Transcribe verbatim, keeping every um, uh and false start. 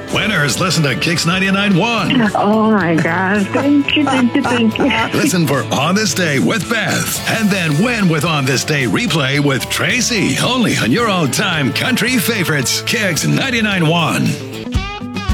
Winners listen to Kix ninety-nine point one. Oh my gosh. Thank you, thank you, thank you. Listen for On This Day with Beth. And then win with On This Day replay with Tracy. Only on your all-time country favorites, Kix ninety-nine point one.